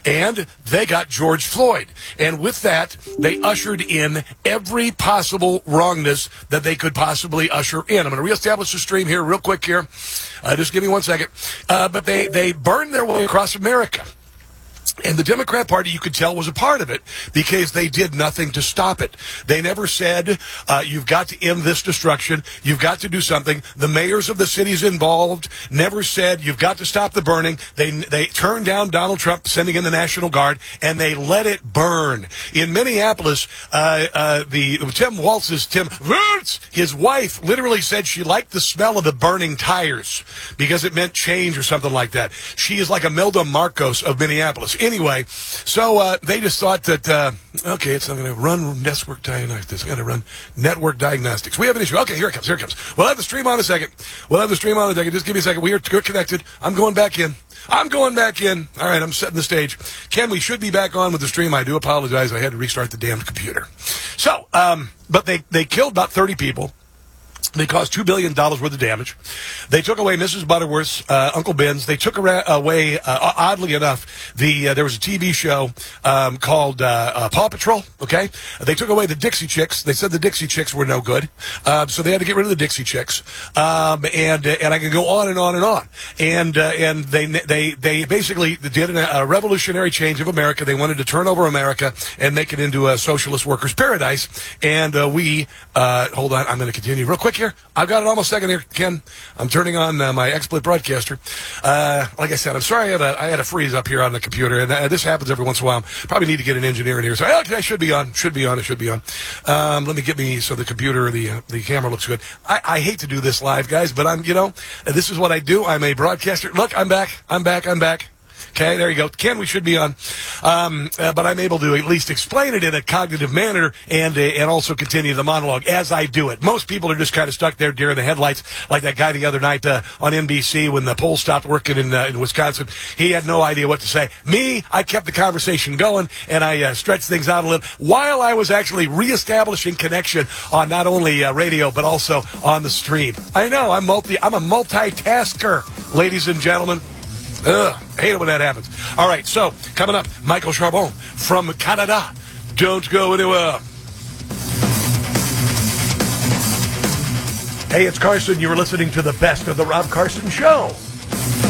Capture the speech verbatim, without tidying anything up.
And they got George Floyd. And with that, they ushered in every possible wrongness that they could possibly usher in. I'm going to reestablish the stream here real quick here. Uh, just give me one second. Uh, but they, they burned their way across America. And the Democrat Party, you could tell, was a part of it because they did nothing to stop it. They never said, uh, you've got to end this destruction. You've got to do something. The mayors of the cities involved never said, you've got to stop the burning. They they turned down Donald Trump sending in the National Guard, and they let it burn. In Minneapolis, uh, uh, the Tim Walz's, Tim Walz, his wife literally said she liked the smell of the burning tires because it meant change or something like that. She is like Imelda Marcos of Minneapolis. Anyway, so uh, they just thought that, uh, okay, it's not going to run network diagnostics. It's going to run network diagnostics. We have an issue. Okay, here it comes. Here it comes. We'll have the stream on in a second. We'll have the stream on in a second. Just give me a second. We are connected. I'm going back in. I'm going back in. All right, I'm setting the stage. Ken, we should be back on with the stream. I do apologize. I had to restart the damn computer. So, um, but they, they killed about thirty people. They caused two billion dollars worth of damage. They took away Missus Butterworth's uh, Uncle Ben's. They took away, uh, oddly enough, the uh, there was a T V show um, called uh, uh, Paw Patrol, okay? They took away the Dixie Chicks. They said the Dixie Chicks were no good. Um, so they had to get rid of the Dixie Chicks. Um, and uh, and I can go on and on and on. And uh, and they they they basically did a revolutionary change of America. They wanted to turn over America and make it into a socialist workers' paradise. And uh, we, uh, hold on, I'm going to continue real quick here. I've got it almost a second here, Ken. I'm turning on uh, my XSplit broadcaster. Uh, like I said, I'm sorry I had, a, I had a freeze up here on the computer, and uh, this happens every once in a while. Probably need to get an engineer in here. So okay, I should be on, should be on, it should be on. Um, let me get me so the computer, the uh, the camera looks good. I, I hate to do this live, guys, but I'm, you know, this is what I do. I'm a broadcaster. Look, I'm back. I'm back. I'm back. Okay, there you go. Ken, we should be on. Um, uh, but I'm able to at least explain it in a cognitive manner and uh, and also continue the monologue as I do it. Most people are just kind of stuck there deer in the headlights, like that guy the other night uh, on N B C when the poll stopped working in, uh, in Wisconsin. He had no idea what to say. Me, I kept the conversation going, and I uh, stretched things out a little while I was actually reestablishing connection on not only uh, radio but also on the stream. I know, I'm multi. I'm a multitasker, ladies and gentlemen. Ugh, I hate it when that happens. All right, so coming up, Michael Charbon from Canada. Don't go anywhere. Hey, it's Carson. You're listening to the best of the Rob Carson Show.